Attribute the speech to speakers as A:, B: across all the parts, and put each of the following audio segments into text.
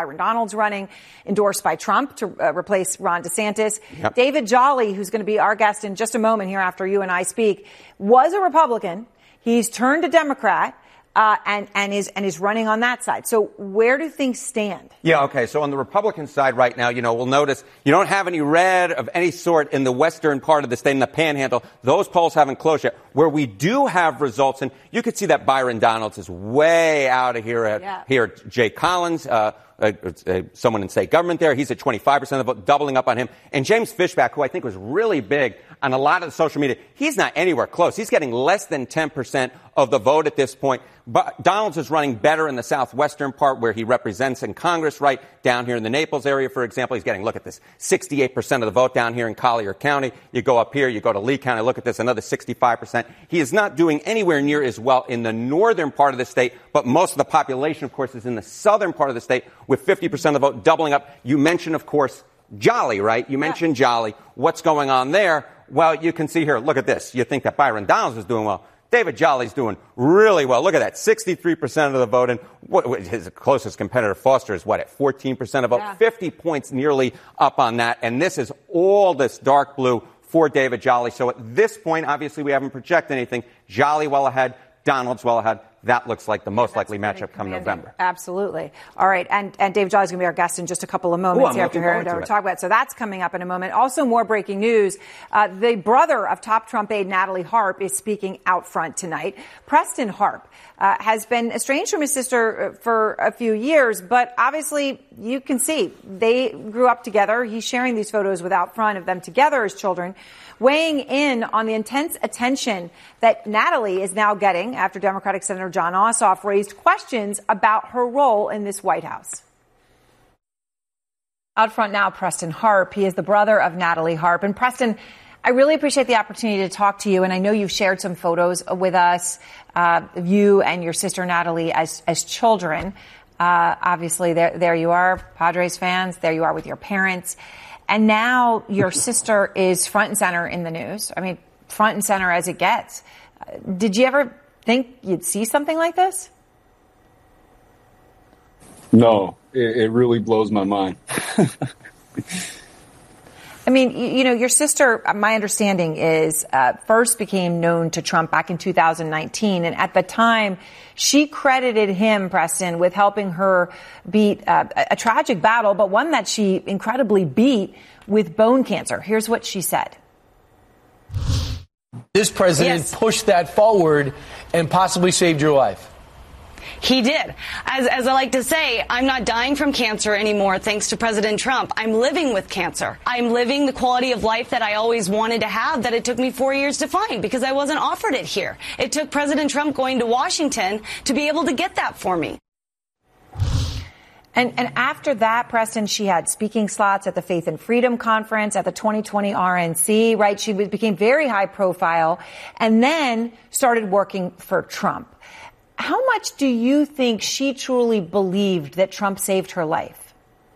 A: Byron Donalds running, endorsed by Trump to replace Ron DeSantis.
B: Yep.
A: David Jolly, who's going to be our guest in just a moment here after you and I speak, was a Republican. He's turned a Democrat. And is running on that side. So where do things stand?
B: Yeah, okay. So on the Republican side right now, we'll notice you don't have any red of any sort in the western part of the state, in the Panhandle. Those polls haven't closed yet. Where we do have results, and you could see that Byron Donalds is way out of here. Here, Jay Collins, someone in state government there. He's at 25% of the vote, doubling up on him. And James Fishback, who I think was really big on a lot of the social media, he's not anywhere close. He's getting less than 10% of the vote at this point. But Donalds is running better in the southwestern part where he represents in Congress, right down here in the Naples area, for example. He's getting, look at this, 68% of the vote down here in Collier County. You go up here, you go to Lee County, look at this, another 65%. He is not doing anywhere near as well in the northern part of the state, but most of the population, of course, is in the southern part of the state with 50% of the vote doubling up. You mentioned, of course, Jolly, right? You mentioned Jolly. What's going on there? Well, you can see here, look at this. You think that Byron Donalds is doing well. David Jolly's doing really well. Look at that, 63% of the vote. And his closest competitor, Foster, is at 14% of the vote? 50 points nearly up on that. And this is all this dark blue for David Jolly. So at this point, obviously, we haven't projected anything. Jolly well ahead, Donalds well ahead. That looks like the most likely matchup come November.
A: Absolutely. All right. And David Jolly's going to be our guest in just a couple of moments here after hearing what we're talking about. So that's coming up in a moment. Also, more breaking news. The brother of top Trump aide Natalie Harp is speaking out front tonight. Preston Harp has been estranged from his sister for a few years, but obviously you can see they grew up together. He's sharing these photos with out front of them together as children, weighing in on the intense attention that Natalie is now getting after Democratic Senator Jon Ossoff raised questions about her role in this White House. Out front now, Preston Harp. He is the brother of Natalie Harp. And Preston, I really appreciate the opportunity to talk to you. And I know you've shared some photos with us, of you and your sister Natalie as children. Obviously, there you are, Padres fans. There you are with your parents. And now your sister is front and center in the news. I mean, front and center as it gets. Did you ever think you'd see something like this?
C: No, it really blows my mind.
A: I mean, your sister, my understanding is, first became known to Trump back in 2019. And at the time, she credited him, Preston, with helping her beat a tragic battle, but one that she incredibly beat with bone cancer. Here's what she said.
D: This president pushed that forward and possibly saved your life.
E: He did. As I like to say, I'm not dying from cancer anymore thanks to President Trump. I'm living with cancer. I'm living the quality of life that I always wanted to have, that it took me 4 years to find because I wasn't offered it here. It took President Trump going to Washington to be able to get that for me.
A: And after that, Preston, she had speaking slots at the Faith and Freedom Conference, at the 2020 RNC, right? She became very high profile and then started working for Trump. How much do you think she truly believed that Trump saved her life?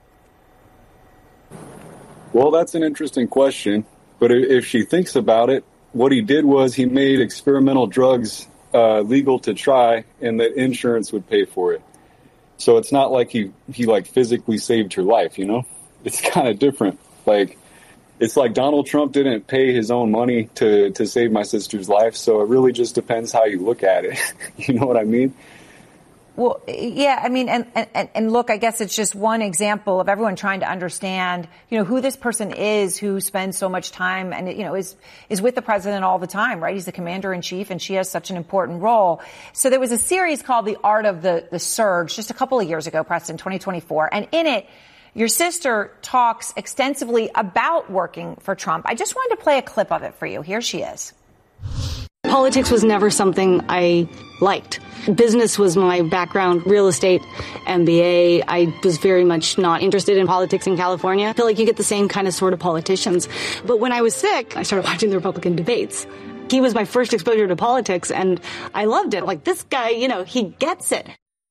C: Well, that's an interesting question. But if she thinks about it, what he did was he made experimental drugs legal to try and that insurance would pay for it. So it's not like he physically saved her life, It's kind of different. It's like Donald Trump didn't pay his own money to save my sister's life. So it really just depends how you look at it. You know what I mean?
A: Well, yeah, I mean, and look, I guess it's just one example of everyone trying to understand, who this person is who spends so much time and, is with the president all the time, right? He's the commander in chief and she has such an important role. So there was a series called The Art of the Surge just a couple of years ago, Preston, 2024. And in it, your sister talks extensively about working for Trump. I just wanted to play a clip of it for you. Here she is.
E: Politics was never something I liked. Business was my background, real estate, MBA. I was very much not interested in politics in California. I feel like you get the same kind of sort of politicians. But when I was sick, I started watching the Republican debates. He was my first exposure to politics, and I loved it. This guy, he gets it.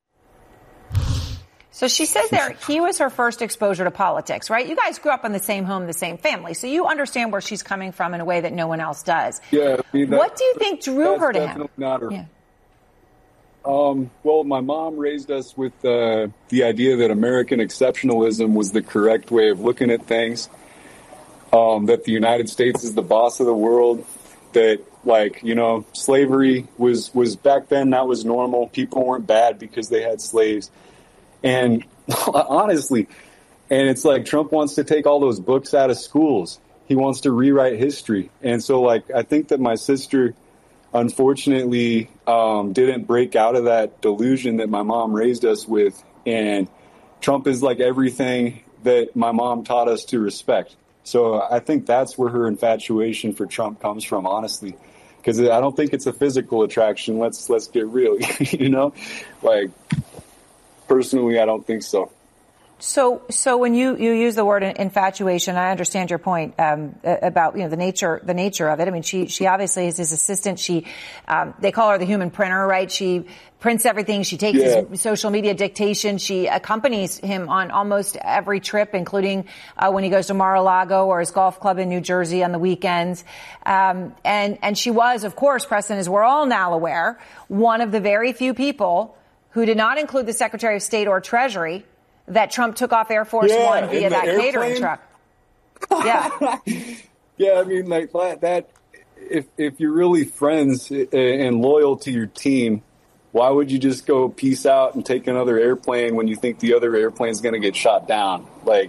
A: So she says there he was her first exposure to politics, right? You guys grew up in the same home, the same family, so you understand where she's coming from in a way that no one else does.
C: Yeah.
A: What do you think drew her to him?
C: Not her.
A: Yeah.
C: Well, my mom raised us with the idea that American exceptionalism was the correct way of looking at things, that the United States is the boss of the world, that, like, you know, slavery was back then, that was normal. People weren't bad because they had slaves. And honestly, and it's like Trump wants to take all those books out of schools. He wants to rewrite history. And so, like, I think that my sister, unfortunately, didn't break out of that delusion that my mom raised us with. And Trump is like everything that my mom taught us to respect. So I think that's where her infatuation for Trump comes from, honestly, because I don't think it's a physical attraction. Let's get real, you know, like, personally, I don't think so.
A: So when you use the word infatuation, I understand your point about, you know, the nature of it. I mean, she obviously is his assistant. They call her the human printer, right? She prints everything. She takes his social media dictation. She accompanies him on almost every trip, including when he goes to Mar-a-Lago or his golf club in New Jersey on the weekends. And she was, of course, Preston, as we're all now aware, one of the very few people who did not include the Secretary of State or Treasury that Trump took off Air Force One via that catering truck. Yeah.
C: Yeah, I mean, like that, if you're really friends and loyal to your team, why would you just go peace out and take another airplane when you think the other airplane is going to get shot down? Like,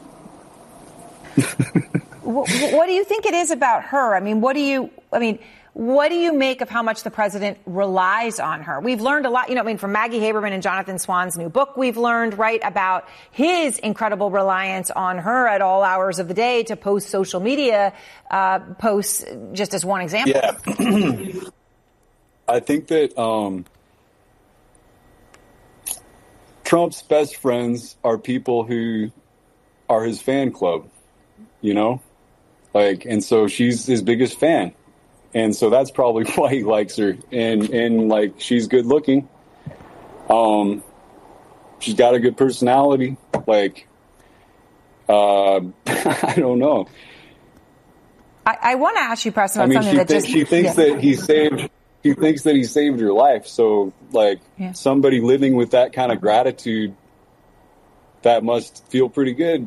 A: what do you think it is about her? I mean, what do you make of how much the president relies on her? We've learned a lot, you know, I mean, from Maggie Haberman and Jonathan Swann's new book, we've learned, right, about his incredible reliance on her at all hours of the day to post social media posts, just as one example.
C: Yeah. I think that Trump's best friends are people who are his fan club, you know? Like, and so she's his biggest fan. And so that's probably why he likes her. And like, she's good looking. She's got a good personality. Like, I don't know.
A: I want to ask you, Preston, about something that
C: she thinks that he saved her life. So, like, somebody living with that kind of gratitude, that must feel pretty good.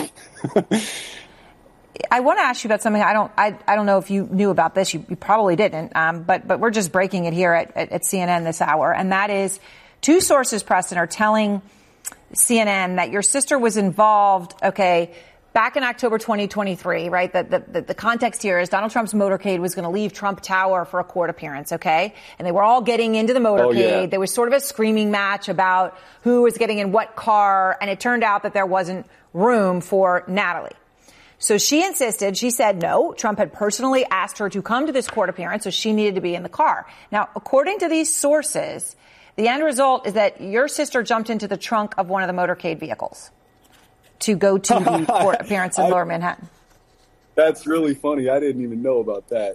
A: I want to ask you about something. I don't know if you knew about this. You probably didn't. But we're just breaking it here at CNN this hour. And that is, two sources, Preston, are telling CNN that your sister was involved, back in October 2023, right? The context here is Donald Trump's motorcade was going to leave Trump Tower for a court appearance, okay? And they were all getting into the motorcade. Oh, yeah. There was sort of a screaming match about who was getting in what car. And it turned out that there wasn't room for Natalie. So she insisted, she said no. Trump had personally asked her to come to this court appearance, so she needed to be in the car. Now, according to these sources, the end result is that your sister jumped into the trunk of one of the motorcade vehicles to go to the court appearance in Lower Manhattan.
C: That's really funny. I didn't even know about that.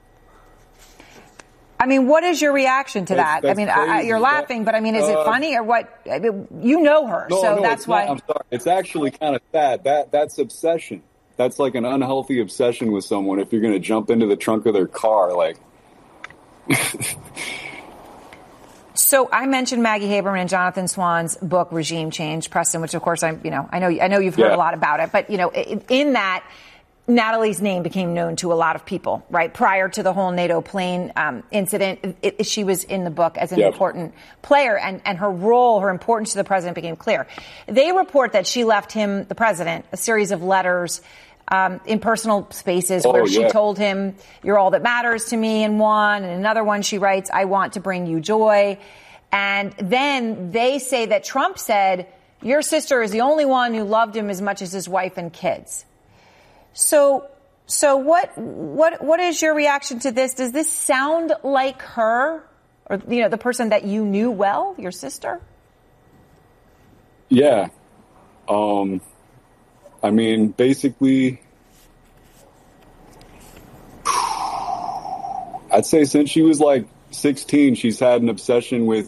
A: I mean, what is your reaction to that? I mean, you're laughing, but I mean, is it funny or what? I mean, you know her, so that's why.
C: I'm sorry. It's actually kind of sad. That's obsession. That's like an unhealthy obsession with someone if you're going to jump into the trunk of their car, like.
A: So I mentioned Maggie Haberman and Jonathan Swann's book, Regime Change, Preston, which of course I know you've heard a lot about it, but in that, Natalie's name became known to a lot of people, right? Prior to the whole NATO plane incident, she was in the book as an important player, and her role, her importance to the president became clear. They report that she left him, the president, a series of letters in personal spaces where she told him, "You're all that matters to me," in one, and another one she writes, "I want to bring you joy." And then they say that Trump said, "Your sister is the only one who loved him as much as his wife and kids." So what is your reaction to this? Does this sound like her, or the person that you knew well, your sister?
C: Yeah. I mean, basically, I'd say since she was like 16, she's had an obsession with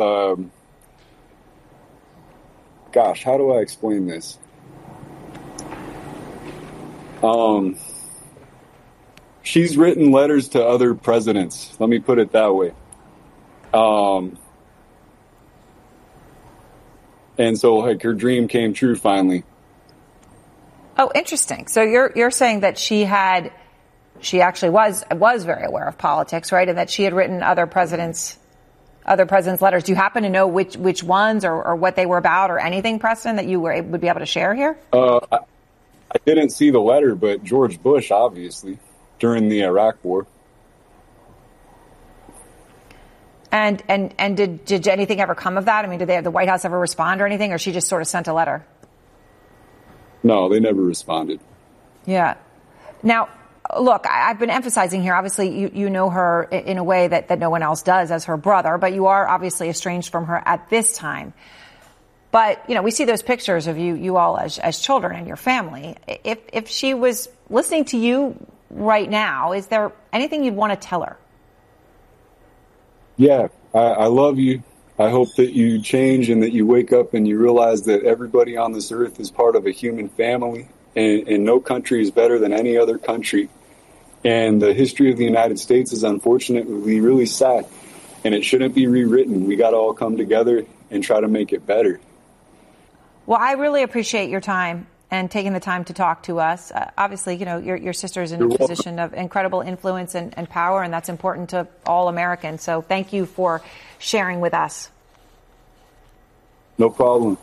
C: gosh, how do I explain this? She's written letters to other presidents. Let me put it that way. And so like her dream came true finally.
A: Oh, interesting. So you're saying that she actually was very aware of politics, right? And that she had written other presidents' letters. Do you happen to know which ones or what they were about or anything, Preston, that you would be able to share here?
C: I didn't see the letter, but George Bush, obviously, during the Iraq War.
A: And did anything ever come of that? I mean, did the White House ever respond or anything, or she just sort of sent a letter?
C: No, they never responded.
A: Yeah. Now, look, I've been emphasizing here, obviously, you know her in a way that no one else does as her brother, but you are obviously estranged from her at this time. But, we see those pictures of you all as children and your family. If she was listening to you right now, is there anything you'd want to tell her?
C: Yeah, I love you. I hope that you change and that you wake up and you realize that everybody on this earth is part of a human family, and no country is better than any other country. And the history of the United States is unfortunately really sad, and it shouldn't be rewritten. We got to all come together and try to make it better.
A: Well, I really appreciate your time and taking the time to talk to us. Obviously, your sister is in a position of incredible influence and power, and that's important to all Americans. So thank you for sharing with us.
C: No problem.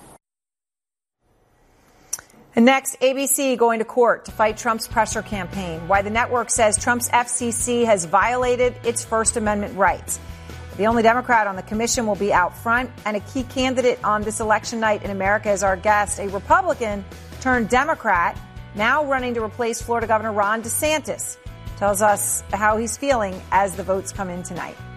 A: And next, ABC going to court to fight Trump's pressure campaign. Why the network says Trump's FCC has violated its First Amendment rights. The only Democrat on the commission will be out front, and a key candidate on this election night in America is our guest, a Republican turned Democrat, now running to replace Florida Governor Ron DeSantis. Tells us how he's feeling as the votes come in tonight.